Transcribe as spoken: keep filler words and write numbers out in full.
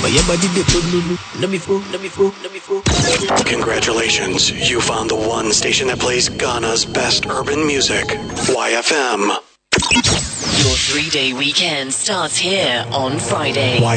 But your body dip, let me fool, let me fool, let me fool. Congratulations, you found the one station that plays Ghana's best urban music, Y F M. Your three-day weekend starts here on Friday. Y